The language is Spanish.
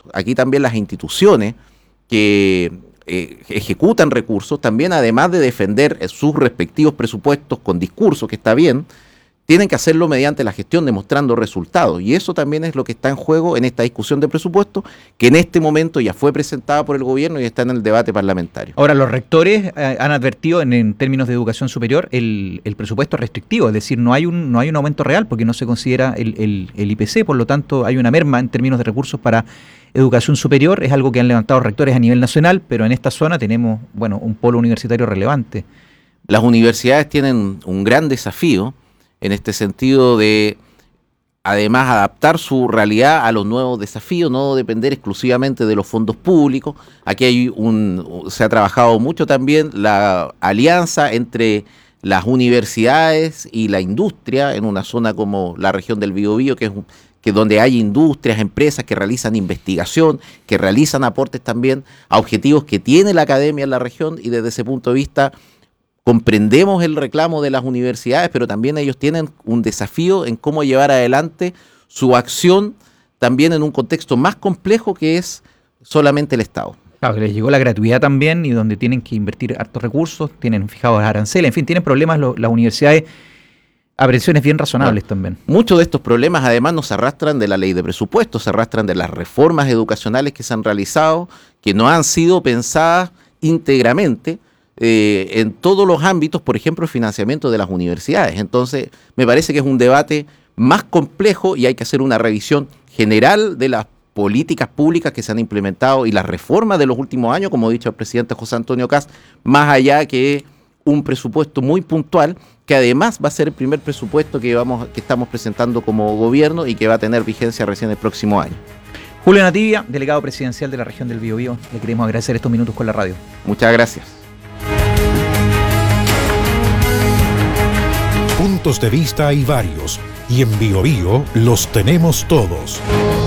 recursos. Aquí también las instituciones que ejecutan recursos, también además de defender sus respectivos presupuestos con discursos, que está bien, tienen que hacerlo mediante la gestión, demostrando resultados. Y eso también es lo que está en juego en esta discusión de presupuesto, que en este momento ya fue presentada por el gobierno y está en el debate parlamentario. Ahora, los rectores han advertido en términos de educación superior el presupuesto restrictivo, es decir, no hay un aumento real porque no se considera el IPC, por lo tanto hay una merma en términos de recursos para educación superior. Es algo que han levantado rectores a nivel nacional, pero en esta zona tenemos, un polo universitario relevante. Las universidades tienen un gran desafío en este sentido de, además, adaptar su realidad a los nuevos desafíos, no depender exclusivamente de los fondos públicos. Aquí se ha trabajado mucho también la alianza entre las universidades y la industria en una zona como la región del Biobío, que es donde hay industrias, empresas que realizan investigación, que realizan aportes también a objetivos que tiene la academia en la región, y desde ese punto de vista comprendemos el reclamo de las universidades, pero también ellos tienen un desafío en cómo llevar adelante su acción también en un contexto más complejo que es solamente el Estado. Claro, que les llegó la gratuidad también y donde tienen que invertir hartos recursos, tienen fijados aranceles, en fin, tienen problemas las universidades a presiones bien razonables también. Muchos de estos problemas además no se arrastran de la ley de presupuestos, se arrastran de las reformas educacionales que se han realizado, que no han sido pensadas íntegramente en todos los ámbitos, por ejemplo, el financiamiento de las universidades. Entonces, me parece que es un debate más complejo y hay que hacer una revisión general de las políticas públicas que se han implementado y las reformas de los últimos años, como ha dicho el presidente José Antonio Kast, más allá que un presupuesto muy puntual, que además va a ser el primer presupuesto que estamos presentando como gobierno y que va a tener vigencia recién el próximo año. Julio Nativia, delegado presidencial de la región del Biobío, le queremos agradecer estos minutos con la radio. Muchas gracias. Puntos de vista hay varios, y en Biobío los tenemos todos.